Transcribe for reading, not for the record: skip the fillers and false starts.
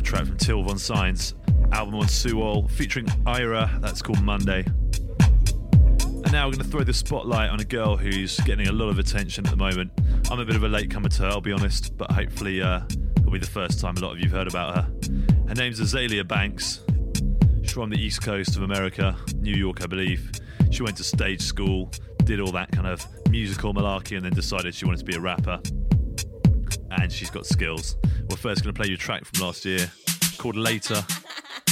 track from Till Von Science, album on Suol, featuring Ira, that's called Monday. And now we're going to throw the spotlight on a girl who's getting a lot of attention at the moment. I'm a bit of a latecomer to her, I'll be honest, but hopefully it'll be the first time a lot of you've heard about her. Her name's Azealia Banks. She's from the East Coast of America, New York, I believe. She went to stage school, did all that kind of musical malarkey, and then decided she wanted to be a rapper. And she's got skills. We're first going to play you a track from last year called Later.